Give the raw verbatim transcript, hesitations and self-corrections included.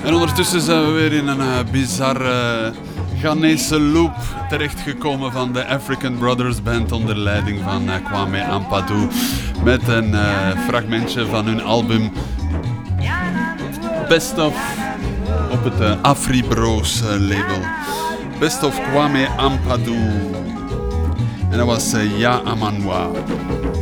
En ondertussen zijn we weer in een uh, bizarre Ghanese loop terechtgekomen van de African Brothers Band onder leiding van uh, Kwame Ampadu met een uh, fragmentje van hun album Best of op het uh, Afribros uh, label. Best of Kwame Ampadu. En dat was uh, Ja Amanwa.